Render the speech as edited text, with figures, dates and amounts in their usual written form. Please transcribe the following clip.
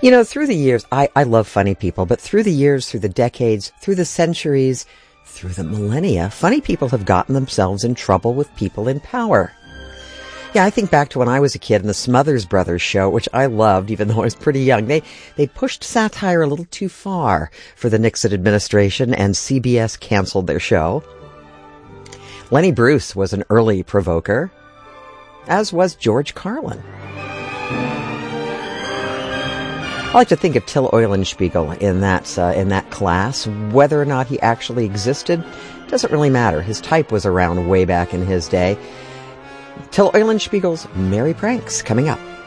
Through the years, I love funny people, but through the years, through the decades, through the centuries, through the millennia, funny people have gotten themselves in trouble with people in power. Yeah, I think back to when I was a kid and the Smothers Brothers show, which I loved, even though I was pretty young. They pushed satire a little too far for the Nixon administration, and CBS canceled their show. Lenny Bruce was an early provoker, as was George Carlin. I like to think of Till Eulenspiegel in that class. Whether or not he actually existed doesn't really matter. His type was around way back in his day. Till Eulenspiegel's Merry Pranks coming up.